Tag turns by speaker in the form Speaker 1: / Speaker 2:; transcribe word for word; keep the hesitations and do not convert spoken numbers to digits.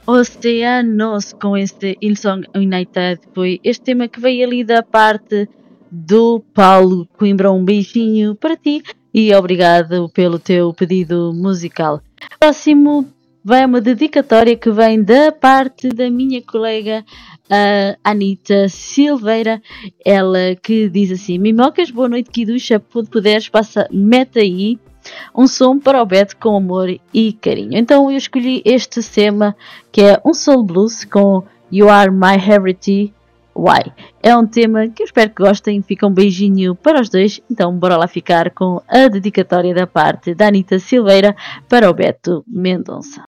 Speaker 1: Oceanos com este Hillsong United. Foi este tema que veio ali da parte do Paulo Coimbra. Um beijinho para ti e obrigado pelo teu pedido musical. Próximo vai uma dedicatória que vem da parte da minha colega a Anita Silveira. Ela que diz assim: Mimocas, boa noite, Kiducha, quando puderes, passa, mete aí um som para o Beto com amor e carinho. Então eu escolhi este tema que é um soul blues com You Are My Everything. Why? É um tema que eu espero que gostem. Fica um beijinho para os dois. Então bora lá ficar com a dedicatória da parte da Anita Silveira para o Beto Mendonça.